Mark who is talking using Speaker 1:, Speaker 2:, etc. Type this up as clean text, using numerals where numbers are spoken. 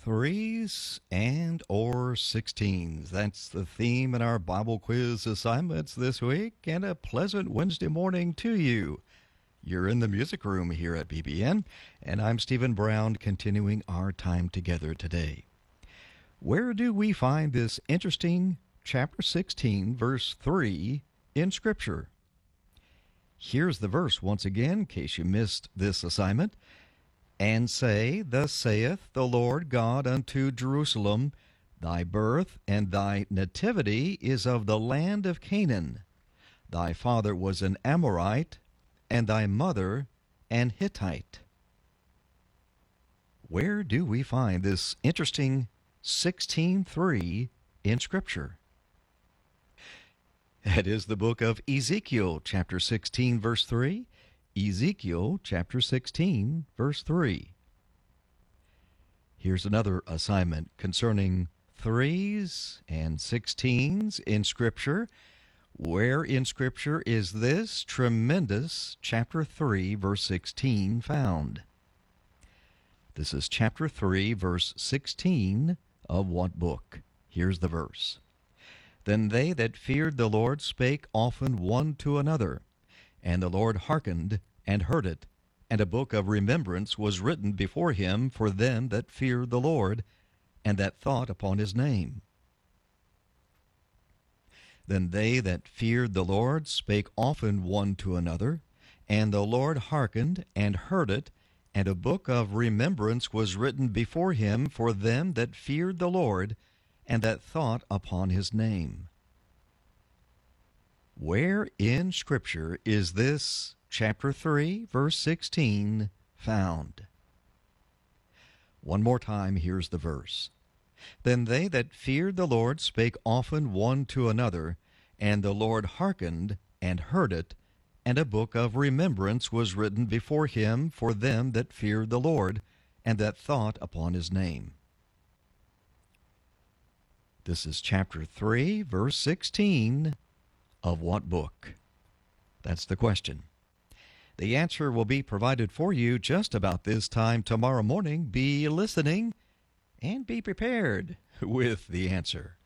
Speaker 1: Threes and or 16s. That's the theme in our Bible quiz assignments this week, and a pleasant Wednesday morning to you. You're in the music room here at BBN, and I'm Stephen Brown, continuing our time together today. Where do we find this interesting chapter 16, verse 3 in Scripture? Here's the verse once again, in case you missed this assignment. And say, Thus saith the Lord God unto Jerusalem, Thy birth and thy nativity is of the land of Canaan. Thy father was an Amorite, and thy mother an Hittite. Where do we find this interesting 16:3 in Scripture? That is the book of Ezekiel, chapter 16, verse 3. Ezekiel chapter 16, verse 3. Here's another assignment concerning 3s and 16s in Scripture. Where in Scripture is this tremendous chapter 3, verse 16 found? This is chapter 3, verse 16 of what book? Here's the verse. Then they that feared the Lord spake often one to another, and the Lord hearkened and heard it, and a book of remembrance was written before him for them that feared the Lord, and that thought upon his name. Then they that feared the Lord spake often one to another, and the Lord hearkened and heard it, and a book of remembrance was written before him for them that feared the Lord, and that thought upon his name. Where in Scripture is this chapter 3, verse 16 found? One more time, here's the verse. Then they that feared the Lord spake often one to another, and the Lord hearkened and heard it, and a book of remembrance was written before him for them that feared the Lord, and that thought upon his name. This is chapter 3, verse 16 of what book? That's the question. The answer will be provided for you just about this time tomorrow morning. Be listening and be prepared with the answer.